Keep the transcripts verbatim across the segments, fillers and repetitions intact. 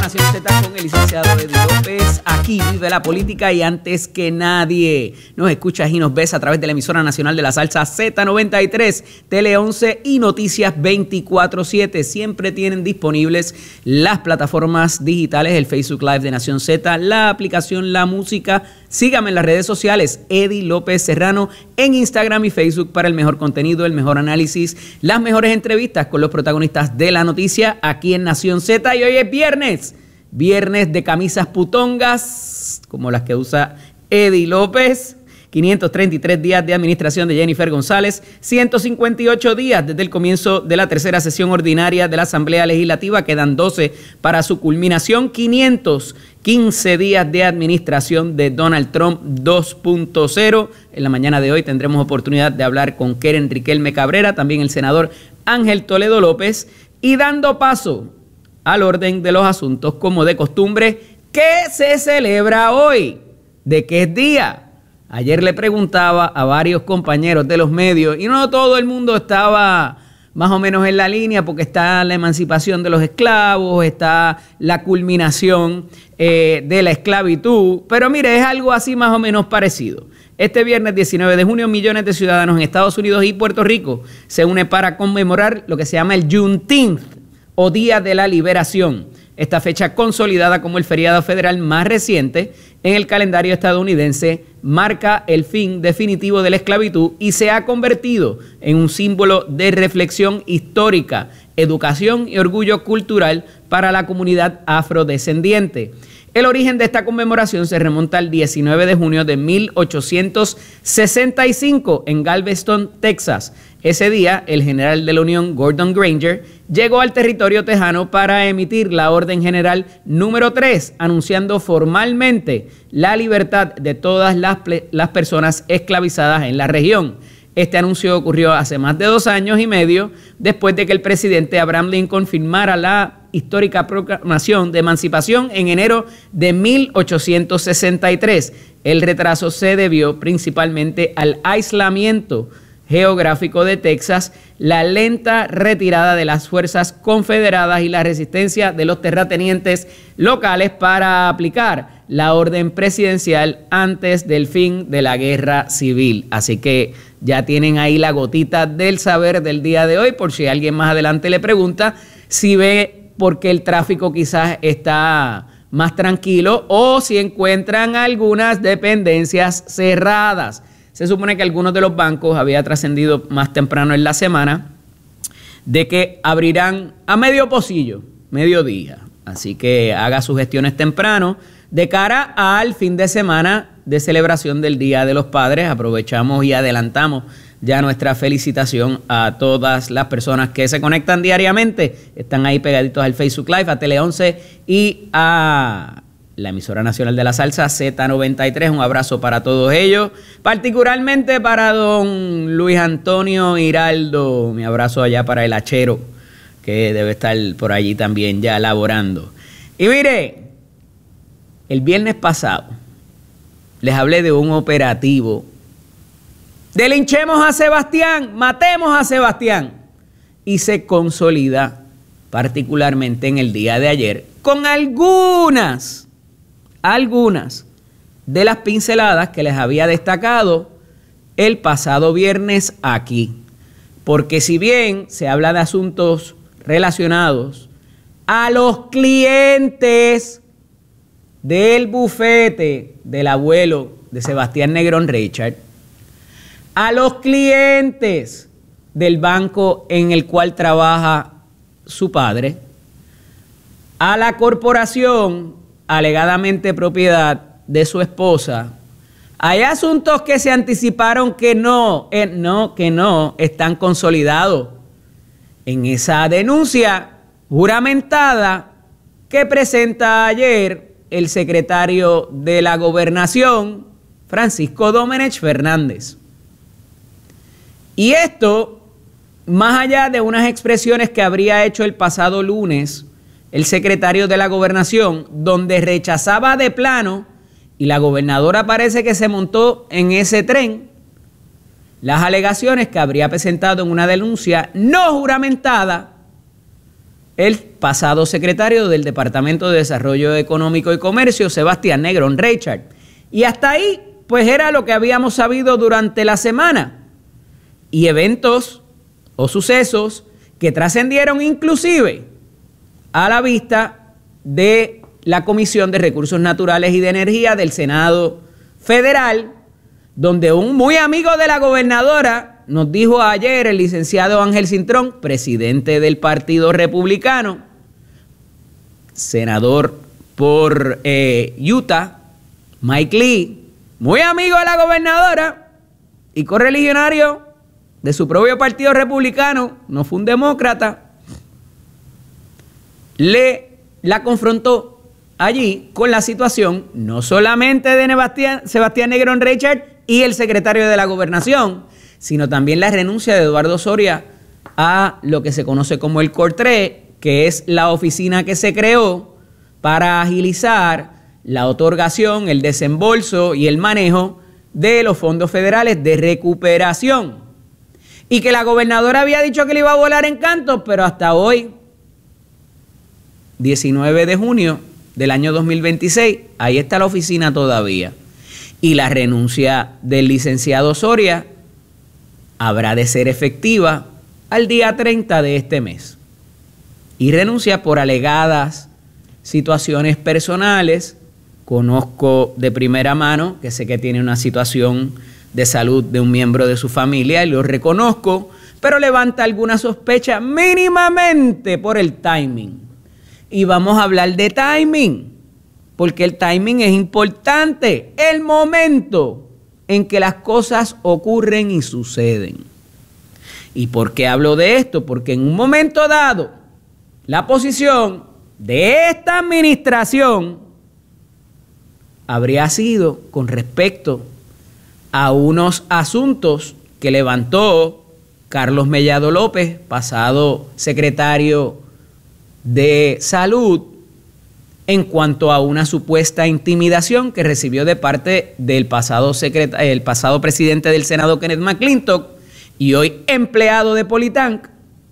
Nación Z con el licenciado Eddie López. Aquí vive la política y antes que nadie nos escuchas y nos ves a través de la emisora nacional de la salsa Z noventa y tres, Tele once y Noticias veinticuatro siete. Siempre tienen disponibles las plataformas digitales, el Facebook Live de Nación Z, la aplicación La Música. Sígame en las redes sociales, Eddie López Serrano, en Instagram y Facebook para el mejor contenido, el mejor análisis, las mejores entrevistas con los protagonistas de la noticia aquí en Nación Z. Y hoy es viernes, viernes de camisas putongas, como las que usa Eddie López. quinientos treinta y tres días de administración de Jennifer González, ciento cincuenta y ocho días desde el comienzo de la tercera sesión ordinaria de la Asamblea Legislativa, quedan doce para su culminación, quinientos quince días de administración de Donald Trump dos punto cero. En la mañana de hoy tendremos oportunidad de hablar con Keren Riquelme Cabrera, también el senador Ángel Toledo López, y dando paso al orden de los asuntos, como de costumbre, ¿qué se celebra hoy? ¿De qué es día? Ayer le preguntaba a varios compañeros de los medios y no todo el mundo estaba más o menos en la línea, porque está la emancipación de los esclavos, está la culminación eh, de la esclavitud, pero mire, es algo así más o menos parecido. Este viernes diecinueve de junio, millones de ciudadanos en Estados Unidos y Puerto Rico se unen para conmemorar lo que se llama el Juneteenth, o Día de la Liberación. Esta fecha, consolidada como el feriado federal más reciente en el calendario estadounidense, marca el fin definitivo de la esclavitud y se ha convertido en un símbolo de reflexión histórica, educación y orgullo cultural para la comunidad afrodescendiente. El origen de esta conmemoración se remonta al diecinueve de junio de mil ochocientos sesenta y cinco en Galveston, Texas. Ese día, el general de la Unión, Gordon Granger, llegó al territorio tejano para emitir la Orden General número tres, anunciando formalmente la libertad de todas las, las personas esclavizadas en la región. Este anuncio ocurrió hace más de dos años y medio, después de que el presidente Abraham Lincoln firmara la histórica proclamación de emancipación en enero de mil ochocientos sesenta y tres. El retraso se debió principalmente al aislamiento geográfico de Texas, la lenta retirada de las fuerzas confederadas y la resistencia de los terratenientes locales para aplicar la orden presidencial antes del fin de la guerra civil. Así que ya tienen ahí la gotita del saber del día de hoy, por si alguien más adelante le pregunta si ve por qué el tráfico quizás está más tranquilo o si encuentran algunas dependencias cerradas. Se supone que algunos de los bancos, había trascendido más temprano en la semana, de que abrirán a medio pocillo, mediodía. Así que haga sus gestiones temprano de cara al fin de semana de celebración del Día de los Padres. Aprovechamos y adelantamos ya nuestra felicitación a todas las personas que se conectan diariamente. Están ahí pegaditos al Facebook Live, a Tele once y a la emisora nacional de la salsa Z noventa y tres. Un abrazo para todos ellos, particularmente para don Luis Antonio Hiraldo. Mi abrazo allá para el hachero, que debe estar por allí también ya laborando. Y mire, el viernes pasado les hablé de un operativo de linchemos a Sebastián, matemos a Sebastián, y se consolida particularmente en el día de ayer con algunas algunas de las pinceladas que les había destacado el pasado viernes aquí. Porque si bien se habla de asuntos relacionados a los clientes del bufete del abuelo de Sebastián Negrón Richard, a los clientes del banco en el cual trabaja su padre, a la corporación alegadamente propiedad de su esposa, hay asuntos que se anticiparon que no, eh, no, que no están consolidados en esa denuncia juramentada que presenta ayer el secretario de la Gobernación, Francisco Domenech Fernández. Y esto, más allá de unas expresiones que habría hecho el pasado lunes el secretario de la Gobernación, donde rechazaba de plano, y la gobernadora parece que se montó en ese tren, las alegaciones que habría presentado en una denuncia no juramentada el pasado secretario del Departamento de Desarrollo Económico y Comercio, Sebastián Negrón Reichard. Y hasta ahí, pues era lo que habíamos sabido durante la semana. Y eventos o sucesos que trascendieron inclusive a la vista de la Comisión de Recursos Naturales y de Energía del Senado Federal, donde un muy amigo de la gobernadora nos dijo ayer, el licenciado Ángel Cintrón, presidente del Partido Republicano, senador por eh, Utah, Mike Lee, muy amigo de la gobernadora y correligionario de su propio Partido Republicano, no fue un demócrata, le la confrontó allí con la situación no solamente de Sebastián, Sebastián Negrón Reichard y el secretario de la Gobernación, sino también la renuncia de Eduardo Soria a lo que se conoce como el CORTRE, que es la oficina que se creó para agilizar la otorgación, el desembolso y el manejo de los fondos federales de recuperación. Y que la gobernadora había dicho que le iba a volar en canto, pero hasta hoy, diecinueve de junio del año dos mil veintiséis, ahí está la oficina todavía. Y la renuncia del licenciado Soria habrá de ser efectiva al día treinta de este mes. Y renuncia por alegadas situaciones personales. Conozco de primera mano que sé que tiene una situación de salud de un miembro de su familia y lo reconozco, pero levanta alguna sospecha mínimamente por el timing. Y vamos a hablar de timing, porque el timing es importante, el momento en que las cosas ocurren y suceden. ¿Y por qué hablo de esto? Porque en un momento dado, la posición de esta administración habría sido con respecto a unos asuntos que levantó Carlos Mellado López, pasado secretario de Salud, en cuanto a una supuesta intimidación que recibió de parte del pasado, el pasado presidente del Senado, Kenneth McClintock, y hoy empleado de Politank,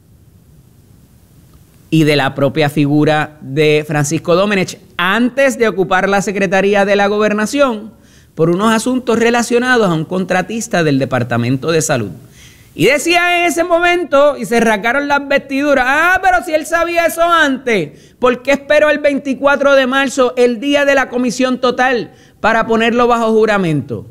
y de la propia figura de Francisco Domenech, antes de ocupar la Secretaría de la Gobernación, por unos asuntos relacionados a un contratista del Departamento de Salud. Y decía en ese momento, y se rasgaron las vestiduras, ah, pero si él sabía eso antes, ¿por qué esperó el veinticuatro de marzo, el día de la comisión total, para ponerlo bajo juramento?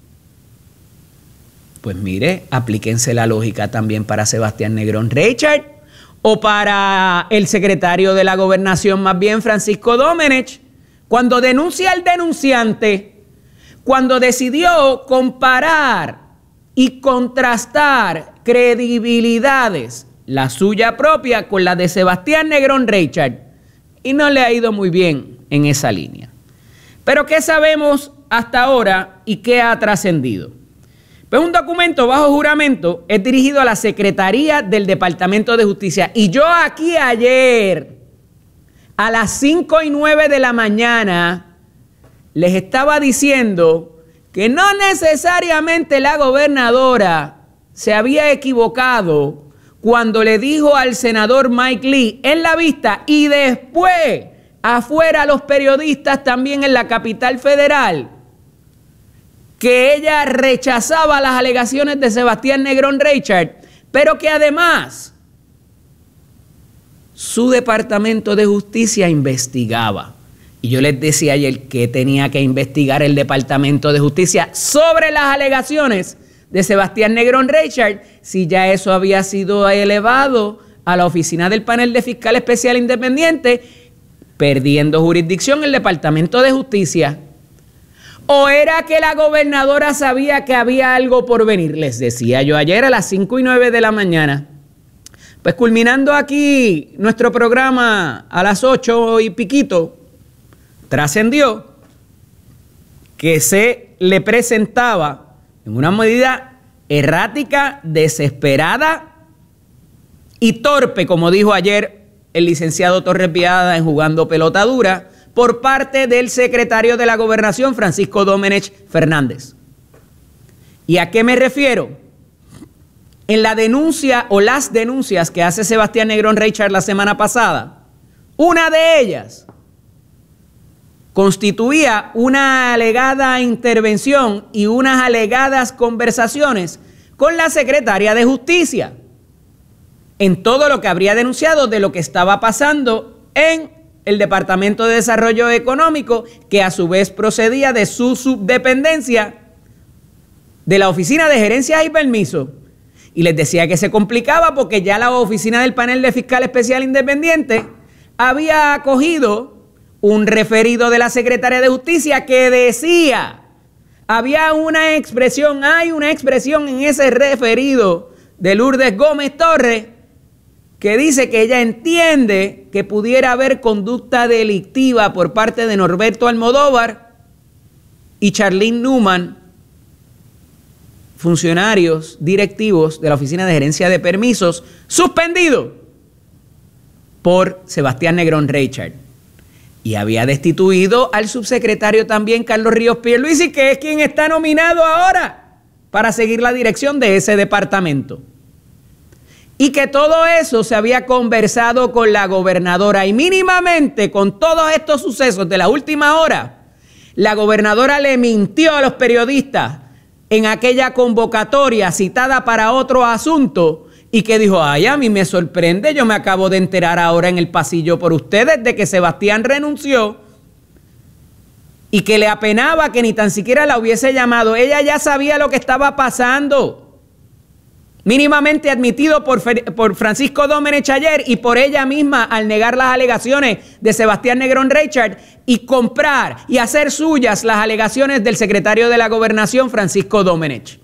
Pues mire, aplíquense la lógica también para Sebastián Negrón Reichard, o para el secretario de la Gobernación, más bien Francisco Domenech, cuando denuncia al denunciante, cuando decidió comparar y contrastar credibilidades, la suya propia con la de Sebastián Negrón Reichard, y no le ha ido muy bien en esa línea. Pero ¿qué sabemos hasta ahora y qué ha trascendido? Pues un documento bajo juramento es dirigido a la Secretaría del Departamento de Justicia. Y yo aquí ayer, a las cinco y nueve de la mañana, les estaba diciendo que no necesariamente la gobernadora se había equivocado cuando le dijo al senador Mike Lee en la vista y después afuera a los periodistas también en la capital federal que ella rechazaba las alegaciones de Sebastián Negrón Reichard, pero que además su Departamento de Justicia investigaba. Y yo les decía ayer que tenía que investigar el Departamento de Justicia sobre las alegaciones de Sebastián Negrón Reichard, si ya eso había sido elevado a la oficina del panel de fiscal especial independiente, perdiendo jurisdicción el Departamento de Justicia. ¿O era que la gobernadora sabía que había algo por venir? Les decía yo ayer a las cinco y nueve de la mañana. Pues culminando aquí nuestro programa a las ocho y piquito, trascendió que se le presentaba en una medida errática, desesperada y torpe, como dijo ayer el licenciado Torres Viada en Jugando Pelota Dura, por parte del secretario de la Gobernación, Francisco Domenech Fernández. ¿Y a qué me refiero? En la denuncia o las denuncias que hace Sebastián Negrón Reichard la semana pasada, una de ellas constituía una alegada intervención y unas alegadas conversaciones con la secretaria de Justicia en todo lo que habría denunciado de lo que estaba pasando en el Departamento de Desarrollo Económico, que a su vez procedía de su subdependencia de la Oficina de Gerencias y Permisos. Y les decía que se complicaba porque ya la oficina del panel de fiscal especial independiente había acogido un referido de la secretaria de Justicia que decía, había una expresión, hay una expresión en ese referido de Lourdes Gómez Torres que dice que ella entiende que pudiera haber conducta delictiva por parte de Norberto Almodóvar y Charlene Newman, funcionarios directivos de la Oficina de Gerencia de Permisos, suspendido por Sebastián Negrón Reichard. Y había destituido al subsecretario también, Carlos Ríos Pierluisi, que es quien está nominado ahora para seguir la dirección de ese departamento. Y que todo eso se había conversado con la gobernadora y mínimamente con todos estos sucesos de la última hora, la gobernadora le mintió a los periodistas en aquella convocatoria citada para otro asunto y que dijo, ay, a mí me sorprende, yo me acabo de enterar ahora en el pasillo por ustedes de que Sebastián renunció y que le apenaba que ni tan siquiera la hubiese llamado. Ella ya sabía lo que estaba pasando. Mínimamente admitido por, por Francisco Domenech ayer y por ella misma al negar las alegaciones de Sebastián Negrón Reichard y comprar y hacer suyas las alegaciones del secretario de la Gobernación, Francisco Domenech.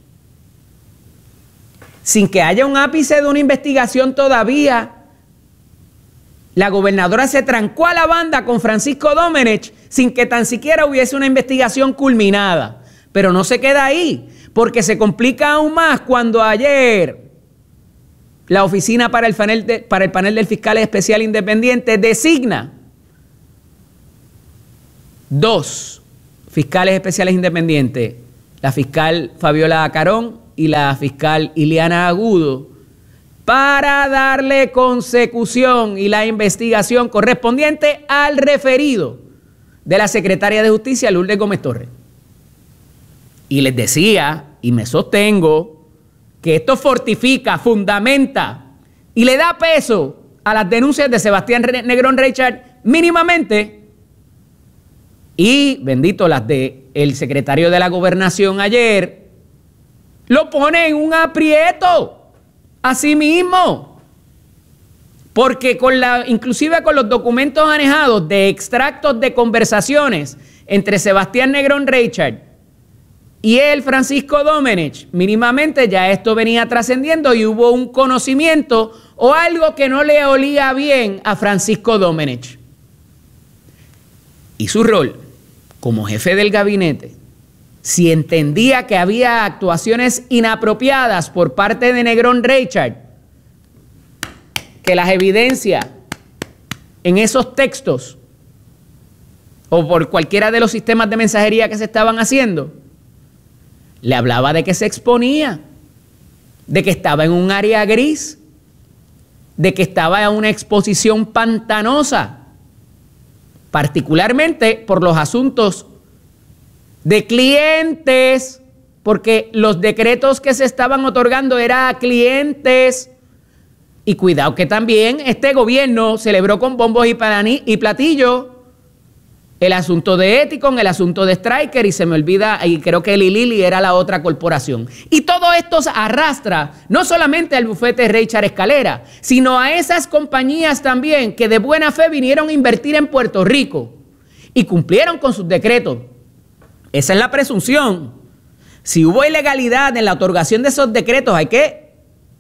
Sin que haya un ápice de una investigación todavía, la gobernadora se trancó a la banda con Francisco Domenech sin que tan siquiera hubiese una investigación culminada. Pero no se queda ahí, porque se complica aún más cuando ayer la Oficina para el panel, de, para el panel del Fiscal Especial Independiente designa dos fiscales especiales independientes, la fiscal Fabiola Acarón y la fiscal Ileana Agudo, para darle consecución y la investigación correspondiente al referido de la secretaria de Justicia, Lourdes Gómez Torres. Y les decía, y me sostengo, que esto fortifica, fundamenta y le da peso a las denuncias de Sebastián Negrón Reichard mínimamente, y bendito las de el secretario de la Gobernación ayer, lo pone en un aprieto a sí mismo, porque con la, inclusive con los documentos anejados de extractos de conversaciones entre Sebastián Negrón Reichard y el Francisco Domenech, mínimamente ya esto venía trascendiendo y hubo un conocimiento o algo que no le olía bien a Francisco Domenech. Y su rol como jefe del gabinete, si entendía que había actuaciones inapropiadas por parte de Negrón Reichard, que las evidencia en esos textos o por cualquiera de los sistemas de mensajería que se estaban haciendo, le hablaba de que se exponía, de que estaba en un área gris, de que estaba en una exposición pantanosa, particularmente por los asuntos de clientes, porque los decretos que se estaban otorgando eran a clientes. Y cuidado que también este gobierno celebró con bombos y platillos el asunto de Eticon, el asunto de Stryker, y se me olvida, y creo que Lilili era la otra corporación. Y todo esto arrastra no solamente al bufete Reichard Escalera, sino a esas compañías también que de buena fe vinieron a invertir en Puerto Rico y cumplieron con sus decretos. Esa es la presunción. Si hubo ilegalidad en la otorgación de esos decretos, hay que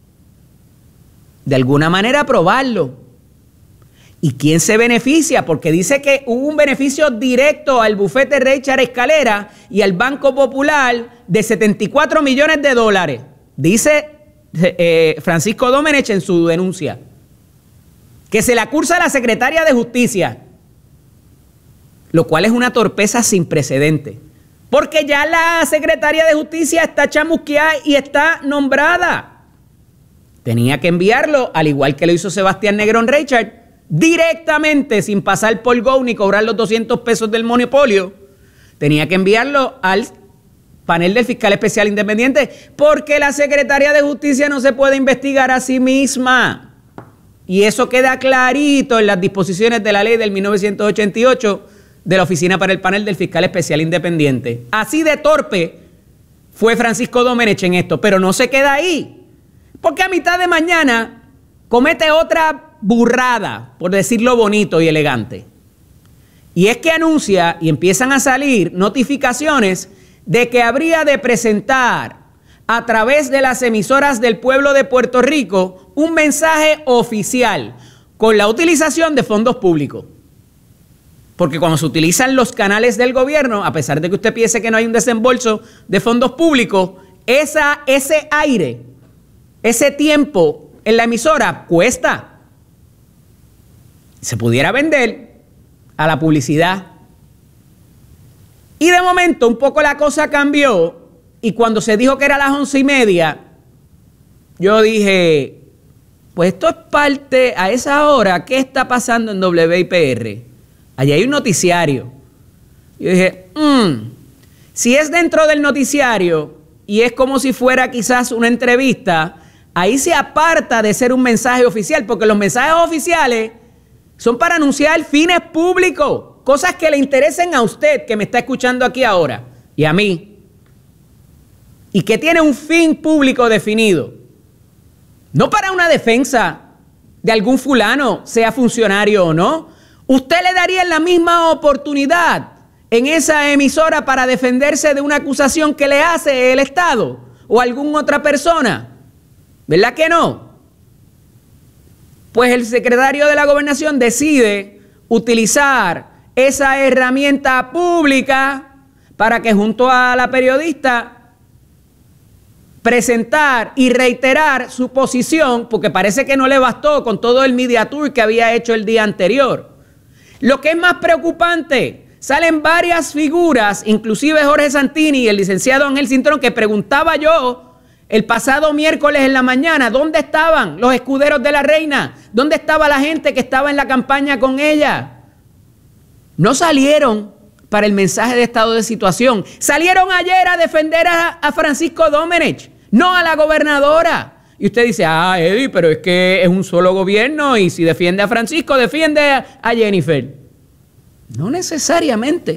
de alguna manera probarlo. ¿Y quién se beneficia? Porque dice que hubo un beneficio directo al bufete Reichard Escalera y al Banco Popular de setenta y cuatro millones de dólares. Dice eh, Francisco Domenech en su denuncia. Que se le acusa a la secretaria de Justicia. Lo cual es una torpeza sin precedente. Porque ya la secretaria de Justicia está chamusqueada y está nombrada. Tenía que enviarlo, al igual que lo hizo Sebastián Negrón Reichard, directamente, sin pasar por Go ni cobrar los doscientos pesos del monopolio. Tenía que enviarlo al panel del fiscal especial independiente, porque la Secretaría de Justicia no se puede investigar a sí misma. Y eso queda clarito en las disposiciones de la ley del mil novecientos ochenta y ocho de la Oficina para el Panel del Fiscal Especial Independiente. Así de torpe fue Francisco Domenech en esto, pero no se queda ahí, porque a mitad de mañana comete otra burrada, por decirlo bonito y elegante. Y es que anuncia y empiezan a salir notificaciones de que habría de presentar a través de las emisoras del pueblo de Puerto Rico un mensaje oficial con la utilización de fondos públicos. Porque cuando se utilizan los canales del gobierno, a pesar de que usted piense que no hay un desembolso de fondos públicos, esa, ese aire, ese tiempo en la emisora cuesta. Se pudiera vender a la publicidad. Y de momento un poco la cosa cambió, y cuando se dijo que era a las once y media, yo dije, pues esto es parte, a esa hora, ¿qué está pasando en W I P R? Allí hay un noticiario. Yo dije, mmm, si es dentro del noticiario y es como si fuera quizás una entrevista, ahí se aparta de ser un mensaje oficial, porque los mensajes oficiales son para anunciar fines públicos, cosas que le interesen a usted que me está escuchando aquí ahora y a mí, y que tiene un fin público definido, no para una defensa de algún fulano, sea funcionario o no. ¿Usted le daría la misma oportunidad en esa emisora para defenderse de una acusación que le hace el Estado o alguna otra persona? ¿Verdad que no? Pues el secretario de la Gobernación decide utilizar esa herramienta pública para que junto a la periodista presentar y reiterar su posición, porque parece que no le bastó con todo el media tour que había hecho el día anterior. Lo que es más preocupante, salen varias figuras, inclusive Jorge Santini y el licenciado Ángel Cintrón, que preguntaba yo el pasado miércoles en la mañana, ¿dónde estaban los escuderos de la reina? ¿Dónde estaba la gente que estaba en la campaña con ella? No salieron para el mensaje de estado de situación. Salieron ayer a defender a, a Francisco Domenech, no a la gobernadora. Y usted dice, ah, Eddie, pero es que es un solo gobierno y si defiende a Francisco, defiende a Jennifer. No necesariamente.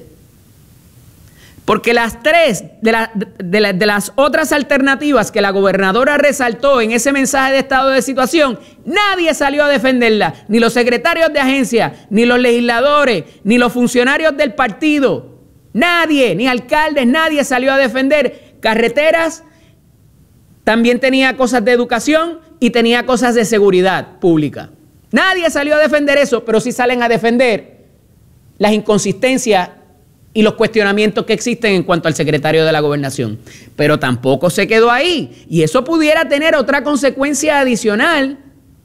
Porque las tres de, la, de, la, de las otras alternativas que la gobernadora resaltó en ese mensaje de estado de situación, nadie salió a defenderla. Ni los secretarios de agencia, ni los legisladores, ni los funcionarios del partido. Nadie, ni alcaldes, nadie salió a defender carreteras. También tenía cosas de educación y tenía cosas de seguridad pública. Nadie salió a defender eso, pero sí salen a defender las inconsistencias y los cuestionamientos que existen en cuanto al secretario de la Gobernación. Pero tampoco se quedó ahí. Y eso pudiera tener otra consecuencia adicional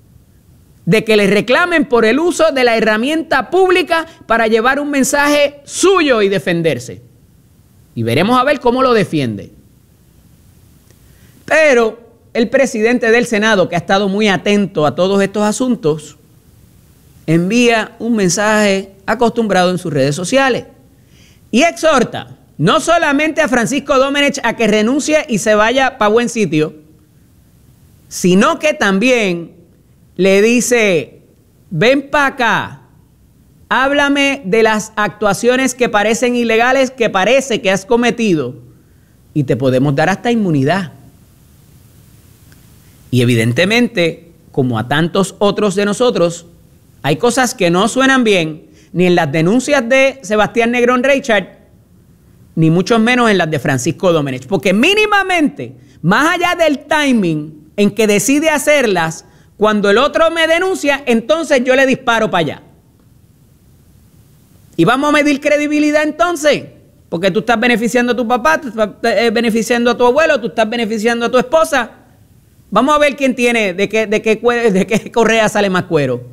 de que le reclamen por el uso de la herramienta pública para llevar un mensaje suyo y defenderse. Y veremos a ver cómo lo defiende. Pero el presidente del Senado, que ha estado muy atento a todos estos asuntos, envía un mensaje acostumbrado en sus redes sociales y exhorta no solamente a Francisco Domenech a que renuncie y se vaya para buen sitio, sino que también le dice, ven para acá, háblame de las actuaciones que parecen ilegales, que parece que has cometido, y te podemos dar hasta inmunidad. Y evidentemente, como a tantos otros de nosotros, hay cosas que no suenan bien, ni en las denuncias de Sebastián Negrón Reichard, ni mucho menos en las de Francisco Domenech. Porque mínimamente, más allá del timing en que decide hacerlas, cuando el otro me denuncia, entonces yo le disparo para allá. Y vamos a medir credibilidad entonces, porque tú estás beneficiando a tu papá, tú estás beneficiando a tu abuelo, tú estás beneficiando a tu esposa. Vamos a ver quién tiene, de qué, de qué, de qué correa sale más cuero.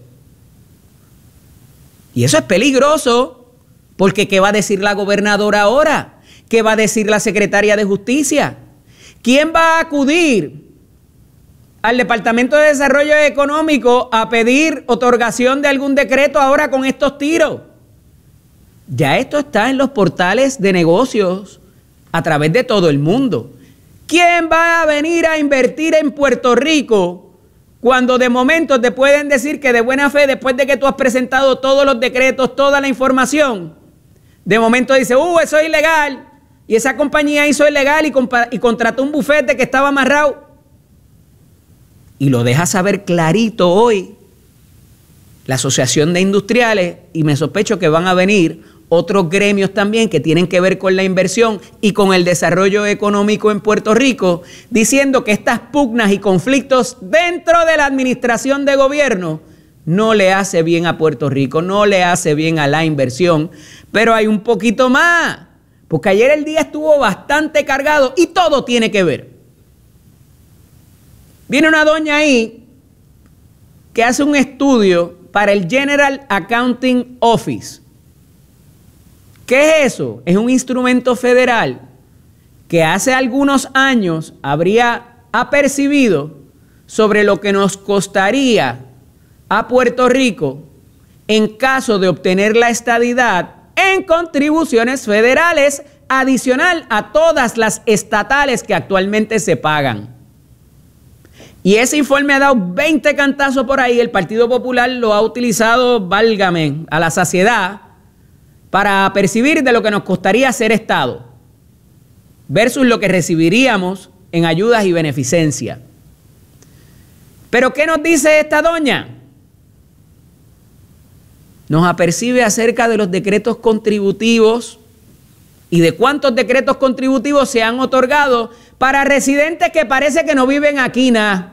Y eso es peligroso, porque ¿qué va a decir la gobernadora ahora? ¿Qué va a decir la secretaria de Justicia? ¿Quién va a acudir al Departamento de Desarrollo Económico a pedir otorgación de algún decreto ahora con estos tiros. Ya esto está en los portales de negocios a través de todo el mundo. ¿Quién va a venir a invertir en Puerto Rico cuando de momento te pueden decir que de buena fe, después de que tú has presentado todos los decretos, toda la información, de momento dice, uh, eso es ilegal, y esa compañía hizo ilegal y, y contrató un bufete que estaba amarrado? Y lo deja saber clarito hoy la Asociación de Industriales, y me sospecho que van a venir otros gremios también que tienen que ver con la inversión y con el desarrollo económico en Puerto Rico, diciendo que estas pugnas y conflictos dentro de la administración de gobierno no le hace bien a Puerto Rico, no le hace bien a la inversión. Pero hay un poquito más, porque ayer el día estuvo bastante cargado y todo tiene que ver. Viene una doña ahí que hace un estudio para el General Accounting Office. ¿Qué es eso? Es un instrumento federal que hace algunos años habría apercibido sobre lo que nos costaría a Puerto Rico en caso de obtener la estadidad en contribuciones federales adicional a todas las estatales que actualmente se pagan. Y ese informe ha dado veinte cantazos por ahí. El Partido Popular lo ha utilizado, válgame, a la saciedad para percibir de lo que nos costaría ser Estado versus lo que recibiríamos en ayudas y beneficencia. Pero ¿qué nos dice esta doña? Nos apercibe acerca de los decretos contributivos y de cuántos decretos contributivos se han otorgado para residentes que parece que no viven aquí nada.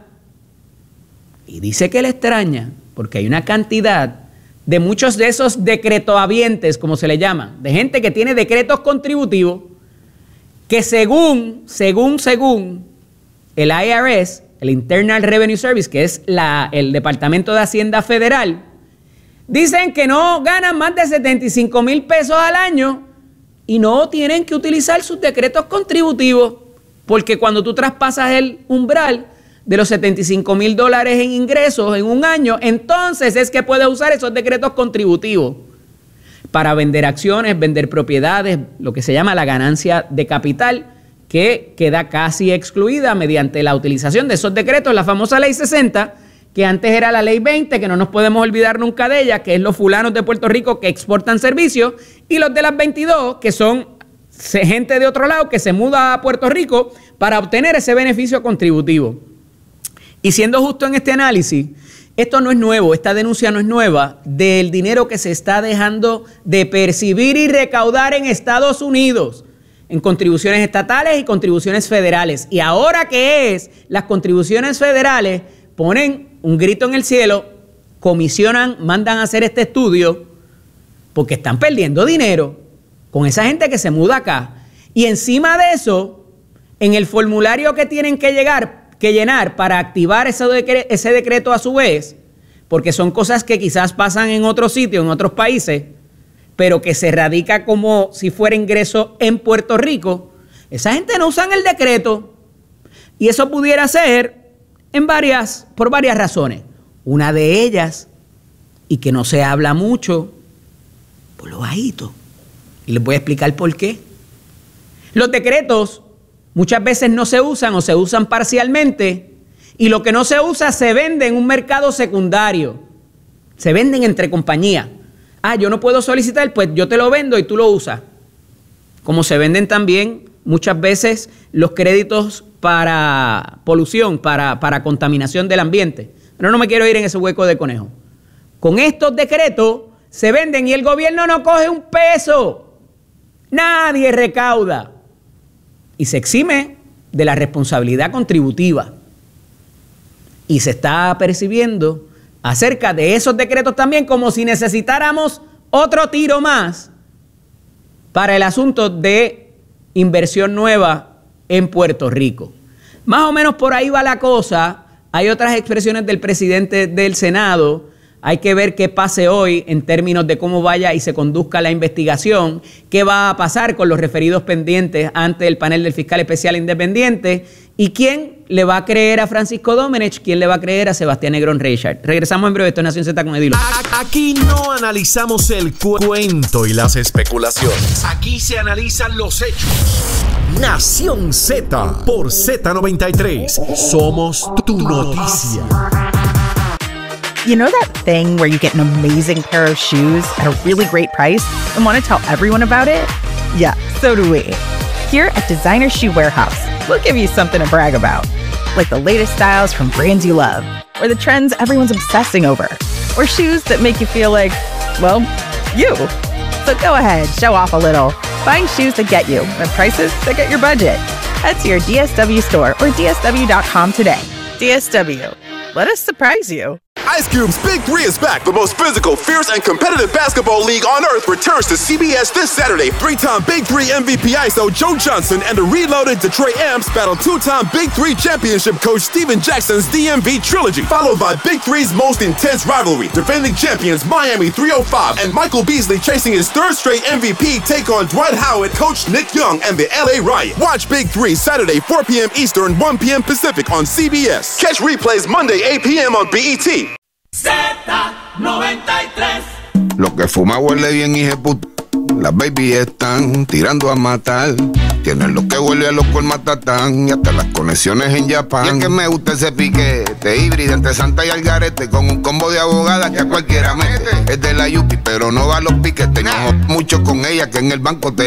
Y dice que le extraña porque hay una cantidad de muchos de esos decretohabientes, como se le llama, de gente que tiene decretos contributivos, que según, según, según el I R S, el Internal Revenue Service, que es la, el Departamento de Hacienda Federal, dicen que no ganan más de setenta y cinco mil pesos al año y no tienen que utilizar sus decretos contributivos, porque cuando tú traspasas el umbral de los setenta y cinco mil dólares en ingresos en un año, entonces es que puedes usar esos decretos contributivos para vender acciones, vender propiedades, lo que se llama la ganancia de capital, que queda casi excluida mediante la utilización de esos decretos, la famosa ley sesenta, que antes era la ley veinte, que no nos podemos olvidar nunca de ella, que es los fulanos de Puerto Rico que exportan servicios, y los de las veintidós, que son gente de otro lado que se muda a Puerto Rico para obtener ese beneficio contributivo. Y siendo justo en este análisis, esto no es nuevo, esta denuncia no es nueva, del dinero que se está dejando de percibir y recaudar en Estados Unidos, en contribuciones estatales y contribuciones federales. Y ahora que es, las contribuciones federales ponen un grito en el cielo, comisionan, mandan a hacer este estudio, porque están perdiendo dinero con esa gente que se muda acá. Y encima de eso, en el formulario que tienen que llegar, que llenar para activar ese decreto, ese decreto a su vez, porque son cosas que quizás pasan en otros sitios, en otros países, pero que se radica como si fuera ingreso en Puerto Rico, esa gente no usan el decreto. Y eso pudiera ser en varias, por varias razones. Una de ellas, y que no se habla mucho, por lo bajito. Y les voy a explicar por qué. Los decretos muchas veces no se usan o se usan parcialmente, y lo que no se usa se vende en un mercado secundario. Se venden entre compañías. Ah, yo no puedo solicitar, pues yo te lo vendo y tú lo usas. Como se venden también muchas veces los créditos para polución, para, para contaminación del ambiente. Pero no me quiero ir en ese hueco de conejo. Con estos decretos se venden y el gobierno no coge un peso. Nadie recauda. Y se exime de la responsabilidad contributiva. Y se está percibiendo acerca de esos decretos también como si necesitáramos otro tiro más para el asunto de inversión nueva en Puerto Rico. Más o menos por ahí va la cosa. Hay otras expresiones del presidente del Senado. Hay que ver qué pase hoy en términos de cómo vaya y se conduzca la investigación, qué va a pasar con los referidos pendientes ante el panel del fiscal especial independiente ¿Y quién le va a creer a Francisco Domenech? ¿Quién le va a creer a Sebastián Negrón Richard? Regresamos en breve. Esto es Nación Z con Edilo. Aquí no analizamos el cu cuento y las especulaciones. Aquí se analizan los hechos. Nación Z por Z noventa y tres. Somos tu noticia. You know that thing where you get an amazing pair of shoes at a really great price and want to tell everyone about it? Yeah, so do we. Here at Designer Shoe Warehouse, we'll give you something to brag about, like the latest styles from brands you love, or the trends everyone's obsessing over, or shoes that make you feel like, well, you. So go ahead, show off a little. Find shoes that get you at prices that get your budget. Head to your D S W store or D S W dot com today. D S W. Let us surprise you. Ice Cube's Big Three is back. The most physical, fierce, and competitive basketball league on earth returns to C B S this Saturday. Three-time Big Three M V P I S O Joe Johnson and the reloaded Detroit Amps battle two-time Big Three championship coach Steven Jackson's D M V trilogy, followed by Big Three's most intense rivalry. Defending champions Miami three oh five and Michael Beasley chasing his third straight M V P take on Dwight Howard, coach Nick Young, and the L A Riot. Watch Big Three Saturday four p.m. Eastern, one p.m. Pacific on C B S. Catch replays Monday eight p.m. on B E T. Z noventa y tres. Lo que fuma huele bien, hijeputa. Las baby están tirando a matar. Tienen lo que huele a loco el matatán. Y hasta las conexiones en Japón. Y es que me gusta ese piquete híbrido entre Santa y Algarete. Con un combo de abogadas que a cualquiera mete. Es de la Yupi, pero no va a los piquetes. No mucho con ella que en el banco te